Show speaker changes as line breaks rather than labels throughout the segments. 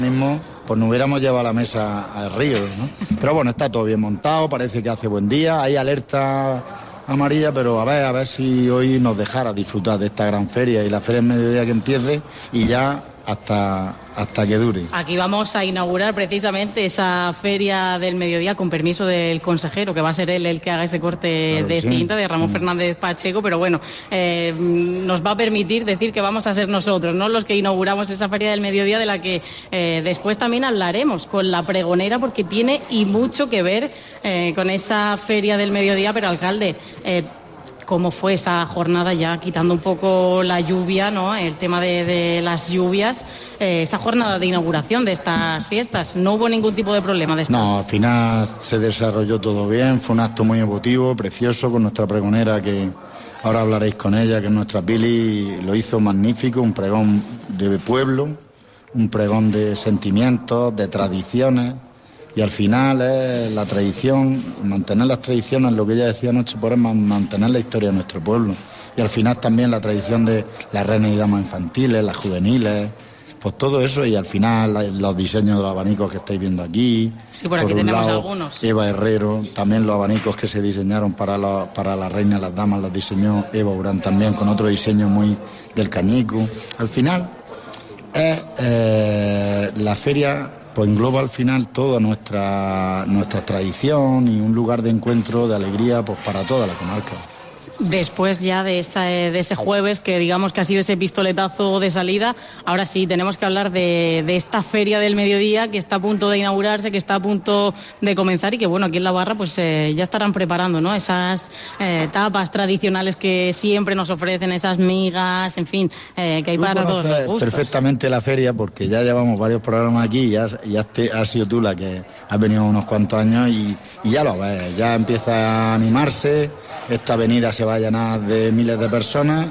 Mismo, pues nos hubiéramos llevado a la mesa al río, ¿no? Pero bueno, está todo bien montado, parece que hace buen día, hay alerta amarilla, pero a ver si hoy nos dejara disfrutar de esta gran feria y la feria del mediodía que empiece y ya hasta que dure.
Aquí vamos a inaugurar precisamente esa feria del mediodía con permiso del consejero, que va a ser él el que haga ese corte claro de cinta, de Ramón Fernández Pacheco, pero bueno, nos va a permitir decir que vamos a ser nosotros, ¿no?, los que inauguramos esa feria del mediodía, de la que después también hablaremos con la pregonera, porque tiene y mucho que ver con esa feria del mediodía. Pero, alcalde, ¿cómo fue esa jornada, ya quitando un poco la lluvia, ¿no?, el tema de las lluvias, esa jornada de inauguración de estas fiestas? ¿No hubo ningún tipo de problema después?
No, al final se desarrolló todo bien, fue un acto muy emotivo, precioso, con nuestra pregonera, que ahora hablaréis con ella, que es nuestra Pili, lo hizo magnífico, un pregón de pueblo, un pregón de sentimientos, de tradiciones. Y al final es la tradición, mantener las tradiciones, lo que ella decía anoche, por mantener la historia de nuestro pueblo. Y al final también la tradición de las reinas y damas infantiles, las juveniles, pues todo eso. Y al final los diseños de los abanicos que estáis viendo aquí.
Sí, por aquí tenemos lado, algunos.
Eva Herrero, también los abanicos que se diseñaron para las reinas y las damas, los diseñó Eva Urán también, con otro diseño muy del Cañico. Al final es la feria, pues engloba al final toda nuestra tradición y un lugar de encuentro, de alegría, pues para toda la comarca.
Después ya de ese jueves, que digamos que ha sido ese pistoletazo de salida, ahora sí tenemos que hablar de esta feria del mediodía, que está a punto de inaugurarse, que está a punto de comenzar, y que bueno, aquí en la barra pues ya estarán preparando, ¿no?, esas tapas tradicionales que siempre nos ofrecen, esas migas, en fin, que hay para todos los gustos.
Perfectamente la feria, porque ya llevamos varios programas aquí y has sido tú la que has venido unos cuantos años y ya lo ves, ya empieza a animarse. Esta avenida se va a llenar de miles de personas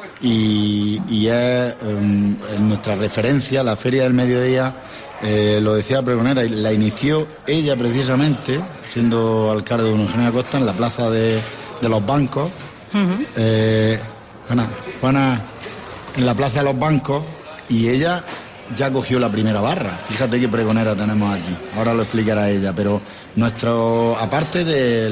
y es nuestra referencia, la Feria del Mediodía. Lo decía la pregonera, la inició ella precisamente, siendo alcalde de Don Eugenio Acosta, en la plaza de los bancos. Uh-huh. En la plaza de los bancos, y ella ya cogió la primera barra. Fíjate qué pregonera tenemos aquí, ahora lo explicará ella, pero aparte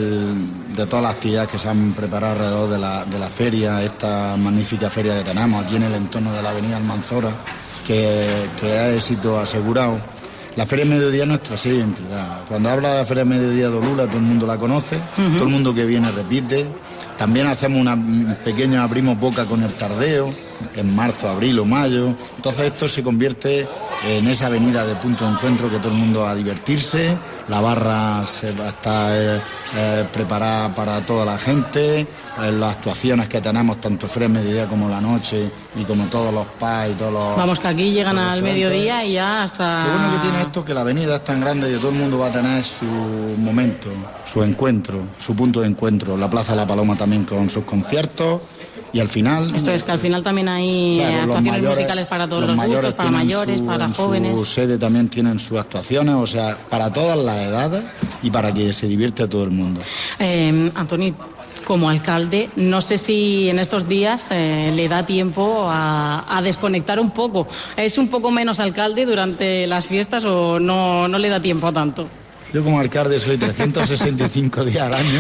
de todas las actividades que se han preparado alrededor de la feria, esta magnífica feria que tenemos aquí en el entorno de la avenida Almanzora, que ha éxito asegurado, la Feria del Mediodía es nuestra identidad. Cuando habla de la Feria del Mediodía de Olula, todo el mundo la conoce, uh-huh. Todo el mundo que viene repite. También hacemos abrimos boca con el tardeo, en marzo, abril o mayo. Entonces esto se convierte en esa avenida de punto de encuentro, que todo el mundo va a divertirse. La barra se va a estar preparada para toda la gente. Las actuaciones que tenemos, tanto Feria del Mediodía como la noche, y como todos los PAS y todos los...
Vamos, que aquí llegan al mediodía y ya hasta...
Lo bueno que tiene esto es que la avenida es tan grande que todo el mundo va a tener su momento, su encuentro, su punto de encuentro. La Plaza de la Paloma también con sus conciertos. Y al final...
Eso es, que al final también hay actuaciones musicales para todos los gustos, para mayores, para jóvenes.
En su sede también tienen sus actuaciones, o sea, para todas las edades y para que se divierte a todo el mundo.
Antoni, como alcalde, no sé si en estos días le da tiempo a desconectar un poco. ¿Es un poco menos alcalde durante las fiestas o no le da tiempo a tanto?
Yo como alcalde soy 365 días al año,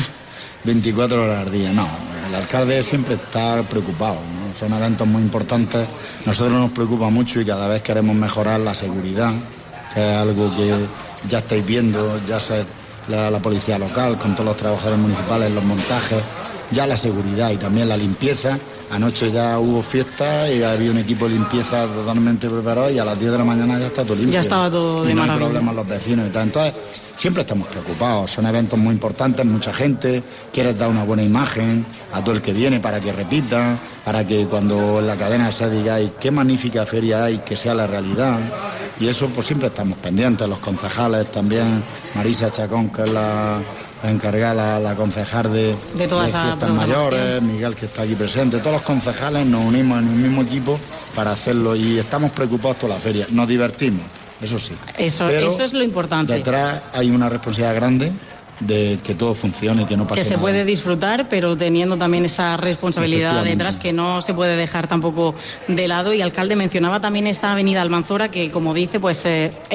24 horas al día. No, el alcalde siempre está preocupado, ¿no? Son eventos muy importantes. Nosotros nos preocupa mucho y cada vez queremos mejorar la seguridad, que es algo que ya estáis viendo, ya sé, la policía local, con todos los trabajadores municipales, los montajes, ya la seguridad y también la limpieza. Anoche ya hubo fiesta y había un equipo de limpieza totalmente preparado y a las 10 de la mañana ya está todo limpio.
Ya estaba todo de maravilla.
No hay problemas los vecinos y tal. Entonces, siempre estamos preocupados. Son eventos muy importantes, mucha gente. Quieres dar una buena imagen a todo el que viene para que repita, para que cuando en la cadena se diga qué magnífica feria hay, que sea la realidad. Y eso pues siempre estamos pendientes. Los concejales también, Marisa Chacón, que es la encargada, la concejal de
todas las
fiestas mayores, Miguel, que está aquí presente, todos los concejales nos unimos en un mismo equipo para hacerlo y estamos preocupados toda la feria, nos divertimos, eso sí.
Eso es lo importante.
Detrás hay una responsabilidad grande de que todo funcione y que no pase
nada. Que se puede disfrutar, pero teniendo también esa responsabilidad detrás que no se puede dejar tampoco de lado. Y alcalde, mencionaba también esta avenida Almanzora que, como dice, pues